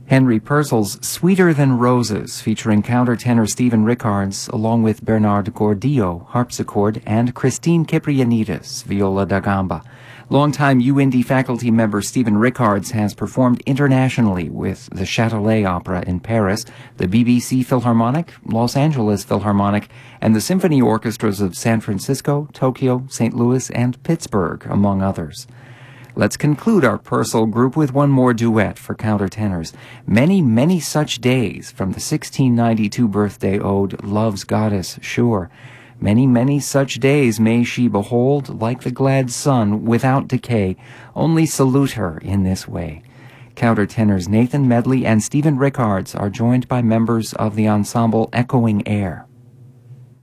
Henry Purcell's Sweeter Than Roses, featuring countertenor Stephen Rickards, along with Bernard Gordillo, harpsichord, and Christine Kyprianidis, viola da gamba. Longtime UIndy faculty member Stephen Rickards has performed internationally with the Châtelet Opera in Paris, the BBC Philharmonic, Los Angeles Philharmonic, and the symphony orchestras of San Francisco, Tokyo, St. Louis, and Pittsburgh, among others. Let's conclude our Purcell group with one more duet for countertenors. Many, many such days, from the 1692 birthday ode, Love's Goddess, Sure. Many, many such days may she behold, like the glad sun, without decay. Only salute her in this way. Countertenors Nathan Medley and Stephen Rickards are joined by members of the ensemble Echoing Air.